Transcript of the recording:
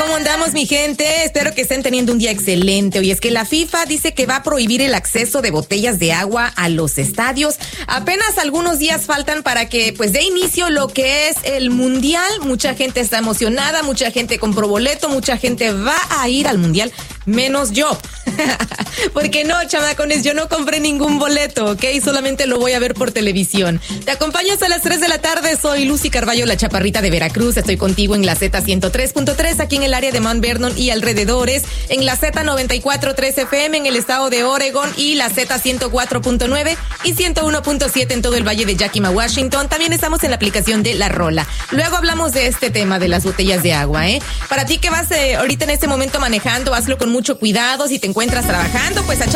¿Cómo andamos, mi gente? Espero que estén teniendo un día excelente. Y es que la FIFA dice que va a prohibir el acceso de botellas de agua a los estadios. Apenas algunos días faltan para que pues dé inicio lo que es el Mundial. Mucha gente está emocionada, mucha gente compró boleto, mucha gente va a ir al Mundial, menos yo. Porque no, chamacones, yo no compré ningún boleto, ¿ok? Solamente lo voy a ver por televisión. Te acompaño hasta las 3 de la tarde. Soy Lucy Carballo, la chaparrita de Veracruz. Estoy contigo en la Z103.3, aquí en el área de Mount Vernon y alrededores, en la Z94.3 FM en el estado de Oregon y la Z104.9 y 101.7 en todo el valle de Yakima, Washington. También estamos en la aplicación de La Rola. Luego hablamos de este tema de las botellas de agua, ¿eh? Para ti que vas ahorita en este momento manejando, hazlo con mucho cuidado. Si te encuentras trabajando, pues a